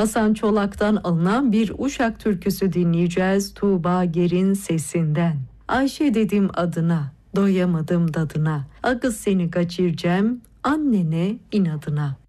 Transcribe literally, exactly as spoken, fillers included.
Hasan Çolak'tan alınan bir Uşak türküsü dinleyeceğiz Tuğba Ger'in sesinden. Ayşe dedim adına, doyamadım dadına. Akız seni kaçıracağım annene inadına.